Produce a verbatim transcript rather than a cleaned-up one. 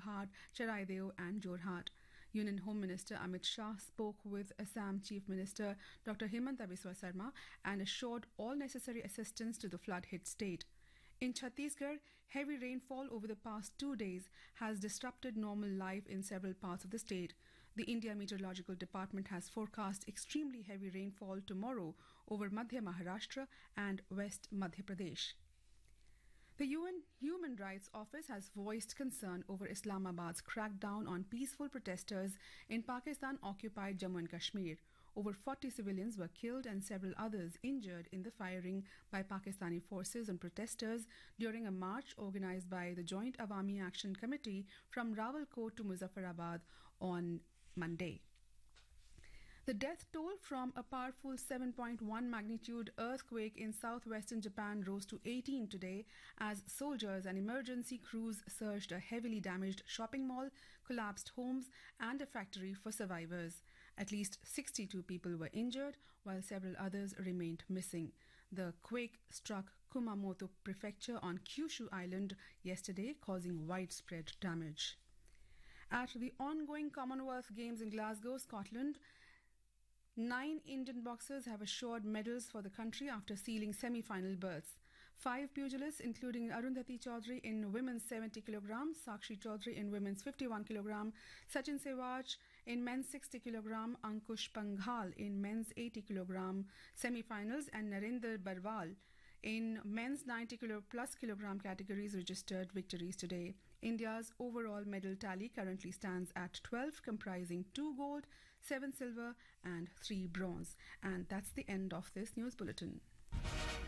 Golaghat, Charaideo and Jorhat. Union Home Minister Amit Shah spoke with Assam Chief Minister Doctor Himanta Biswa Sarma and assured all necessary assistance to the flood-hit state. In Chhattisgarh, heavy rainfall over the past two days has disrupted normal life in several parts of the state. The India Meteorological Department has forecast extremely heavy rainfall tomorrow over Madhya Maharashtra and West Madhya Pradesh. The U N Human Rights Office has voiced concern over Islamabad's crackdown on peaceful protesters in Pakistan-occupied Jammu and Kashmir. Over forty civilians were killed and several others injured in the firing by Pakistani forces on protesters during a march organised by the Joint Awami Action Committee from Rawalkot to Muzaffarabad on Monday. The death toll from a powerful seven point one magnitude earthquake in southwestern Japan rose to eighteen today as soldiers and emergency crews searched a heavily damaged shopping mall, collapsed homes and a factory for survivors. At least sixty-two people were injured while several others remained missing. The quake struck Kumamoto Prefecture on Kyushu Island yesterday, causing widespread damage. At the ongoing Commonwealth Games in Glasgow, Scotland, Nine Indian boxers have assured medals for the country after sealing semi-final berths. Five pugilists, including Arundhati Chaudhary in women's seventy kilograms, Sakshi Chaudhary in women's fifty-one kilograms, Sachin Sehwag in men's sixty kilograms, Ankush Panghal in men's eighty kilograms semi-finals, and Narendra Barwal in men's ninety plus kilogram categories registered victories today. India's overall medal tally currently stands at twelve, comprising two gold, seven silver and three bronze. And that's the end of this news bulletin.